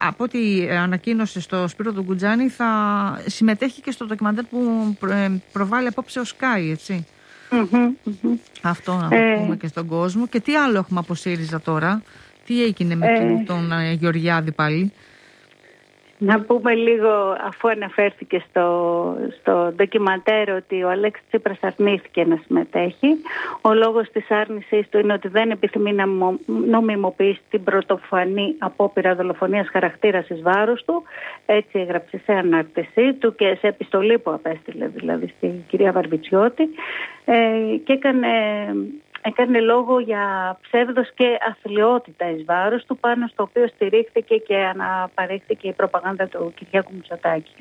από ό,τι ανακοίνωσε στο Σπύρο του Γκουτζάνη, θα συμμετέχει και στο ντοκιμαντέρ που προβάλλει απόψε ο Sky, έτσι. Αυτό να το πούμε και στον κόσμο. Και τι άλλο έχουμε από ΣΥΡΙΖΑ τώρα? Τι έγινε με τον Γεωργιάδη πάλι? Να πούμε λίγο, αφού αναφέρθηκε στο ντοκιμαντέρ, ότι ο Αλέξης Τσίπρας αρνήθηκε να συμμετέχει. Ο λόγος της άρνησης του είναι ότι δεν επιθυμεί να νομιμοποιήσει την πρωτοφανή απόπειρα δολοφονίας χαρακτήρας εις βάρος του. Έτσι έγραψε σε ανάρτησή του και σε επιστολή που απέστειλε δηλαδή στην κυρία Βαρβιτσιώτη, και έκανε λόγο για ψεύδος και αθλιότητα εις βάρος του, πάνω στο οποίο στηρίχθηκε και αναπαρέχθηκε η προπαγάνδα του Κυριάκου Μητσοτάκη.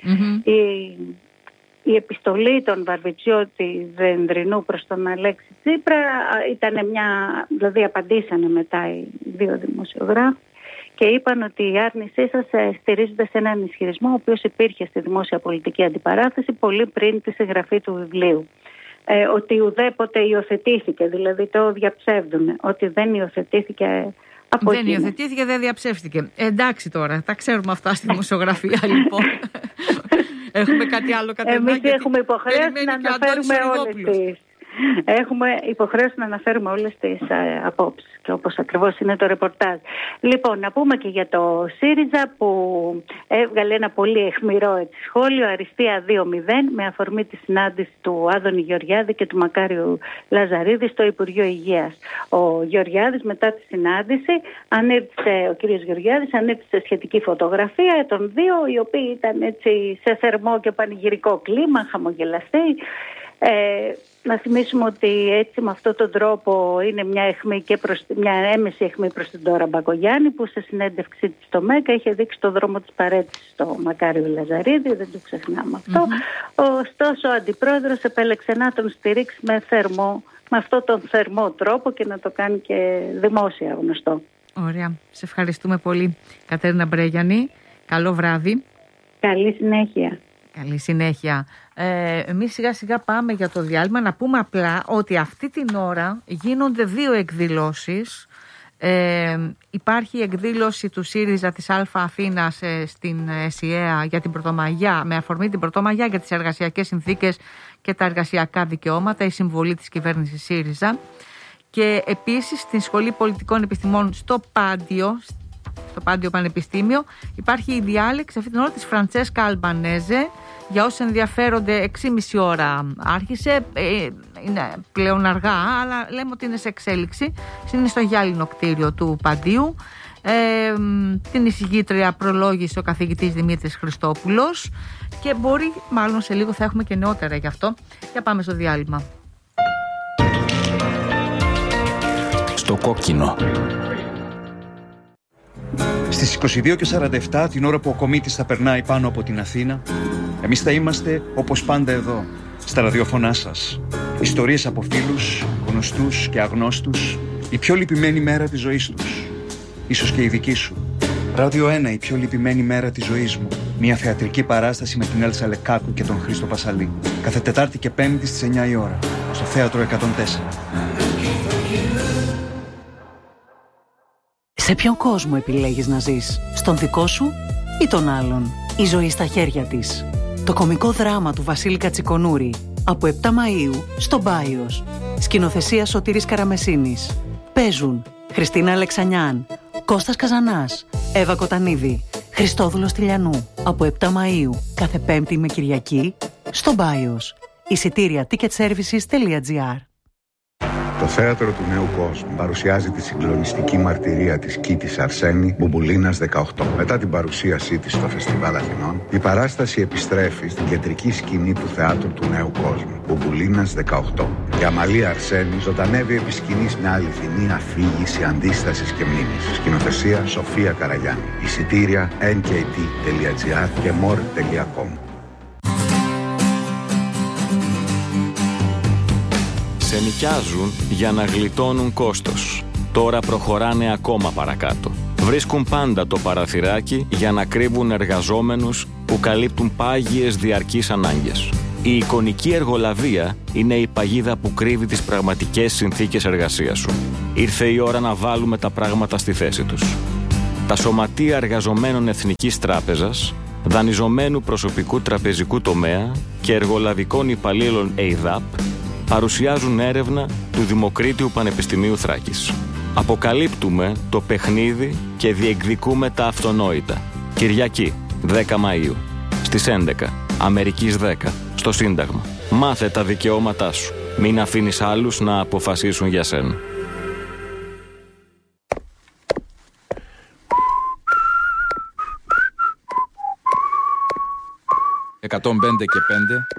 Η επιστολή των Βαρβιτσιώτη Δενδρινού προς τον Αλέξη Τσίπρα ήταν δηλαδή απαντήσανε μετά οι δύο δημοσιογράφοι και είπαν ότι η άρνησή σας στηρίζεται σε έναν ισχυρισμό ο οποίος υπήρχε στη δημόσια πολιτική αντιπαράθεση πολύ πριν τη συγγραφή του βιβλίου. Ότι ουδέποτε υιοθετήθηκε, δηλαδή το διαψεύδουν, ότι δεν υιοθετήθηκε από δεν υιοθετήθηκε, δεν διαψεύστηκε. Εντάξει τώρα, τα ξέρουμε αυτά στη δημοσιογραφία λοιπόν. Έχουμε κάτι άλλο κατεβάσει? Εμείς έχουμε υποχρέωση να αναφέρουμε όλες τις απόψεις και όπως ακριβώς είναι το ρεπορτάζ. Λοιπόν, να πούμε και για το ΣΥΡΙΖΑ που έβγαλε ένα πολύ αιχμηρό σχόλιο, αριστεία 2-0, με αφορμή τη συνάντηση του Άδωνη Γεωργιάδη και του Μακάριου Λαζαρίδη στο Υπουργείο Υγείας. Ο Γεωργιάδης μετά τη συνάντηση ο κύριος Γεωργιάδης ανέπτυξε σχετική φωτογραφία των δύο, οι οποίοι ήταν έτσι σε θερμό και πανηγυρικό κλίμα, χαμογελαστοί. Να θυμίσουμε ότι έτσι με αυτόν τον τρόπο είναι μια έμεση αιχμή προς την Ντόρα Μπακογιάννη, που σε συνέντευξή της στο ΜΕΚΑ είχε δείξει το δρόμο της παρέτησης στο Μακάριο Λαζαρίδη, δεν το ξεχνάμε αυτό. Ωστόσο ο αντιπρόεδρος επέλεξε να τον στηρίξει με αυτόν τον θερμό τρόπο και να το κάνει και δημόσια γνωστό. Ωραία. Σε ευχαριστούμε πολύ, Κατέρινα Μπρέγιανη. Καλό βράδυ. Καλή συνέχεια. Καλή συνέχεια. Εμείς σιγά σιγά πάμε για το διάλειμμα. Να πούμε απλά ότι αυτή την ώρα γίνονται δύο εκδηλώσεις. Υπάρχει η εκδήλωση του ΣΥΡΙΖΑ της Α Αθήνας στην ΕΣΥΑ για την Πρωτομαγιά, με αφορμή την Πρωτομαγιά για τις εργασιακές συνθήκες και τα εργασιακά δικαιώματα, η συμβολή της κυβέρνησης ΣΥΡΙΖΑ. Και επίσης στην Σχολή Πολιτικών Επιστημών στο Πάντιο Πανεπιστήμιο υπάρχει η διάλεξη αυτή την ώρα της Φραντσέσκα Αλμπανέζε. Για όσοι ενδιαφέρονται, 6,5 ώρα άρχισε, είναι πλέον αργά, αλλά λέμε ότι είναι σε εξέλιξη. Είναι στο γυάλινο κτίριο του Παντίου. Την εισηγήτρια προλόγησε ο καθηγητής Δημήτρης Χριστόπουλος και μπορεί, μάλλον σε λίγο θα έχουμε και νεότερα γι' αυτό. Για πάμε στο διάλειμμα. Στο κόκκινο. Στις 22:47, την ώρα που ο κομίτης θα περνάει πάνω από την Αθήνα, εμείς θα είμαστε όπως πάντα εδώ, στα ραδιοφωνά σας. Ιστορίες από φίλους, γνωστούς και αγνώστους, η πιο λυπημένη μέρα της ζωής τους. Ίσως και η δική σου. Ράδιο 1, η πιο λυπημένη μέρα της ζωής μου. Μια θεατρική παράσταση με την Έλσα Λεκάκου και τον Χρήστο Πασαλή. Κάθε Τετάρτη και Πέμπτη στις 9 η ώρα, στο Θέατρο 104. Σε ποιον κόσμο επιλέγεις να ζεις, στον δικό σου ή τον άλλον? Η ζωή στα χέρια της. Το κωμικό δράμα του Βασίλη Κατσικονούρη, από 7 Μαΐου στο Μπάιος. Σκηνοθεσία Σωτήρης Καραμεσίνης. Παίζουν Χριστίνα Αλεξανιάν, Κώστας Καζανάς, Εύα Κοτανίδη, Χριστόδουλος Τηλιανού. Από 7 Μαΐου κάθε Πέμπτη με Κυριακή στο Μπάιος. Εισιτήρια ticketservices.gr. Το Θέατρο του Νέου Κόσμου παρουσιάζει τη συγκλονιστική μαρτυρία της Κίτης Αρσένη, Μπουμπουλίνας 18. Μετά την παρουσίασή της στο Φεστιβάλ Αθηνών, η παράσταση επιστρέφει στην κεντρική σκηνή του Θεάτρου του Νέου Κόσμου, Μπουμπουλίνας 18. Η Αμαλία Αρσένη ζωντανεύει επί σκηνής μια αληθινή αφήγηση αντίστασης και μνήμης. Σκηνοθεσία Σοφία Καραγιάννη. Εισιτήρια nkt.gr και more.com. Σε νοικιάζουν για να γλιτώνουν κόστος. Τώρα προχωράνε ακόμα παρακάτω. Βρίσκουν πάντα το παραθυράκι για να κρύβουν εργαζόμενους που καλύπτουν πάγιες διαρκείς ανάγκες. Η εικονική εργολαβία είναι η παγίδα που κρύβει τις πραγματικές συνθήκες εργασίας σου. Ήρθε η ώρα να βάλουμε τα πράγματα στη θέση τους. τα σωματεία εργαζομένων Εθνικής Τράπεζας, δανειζομένου προσωπικού τραπεζικού τομέα και εργολαβικών υπαλλήλων ΕΙΔΑΠ παρουσιάζουν έρευνα του Δημοκρίτιου Πανεπιστημίου Θράκης. Αποκαλύπτουμε το παιχνίδι και διεκδικούμε τα αυτονόητα. Κυριακή, 10 Μαΐου, στις 11, Αμερικής 10, στο Σύνταγμα. Μάθε τα δικαιώματά σου. Μην αφήνεις άλλους να αποφασίσουν για σένα. 105 και 5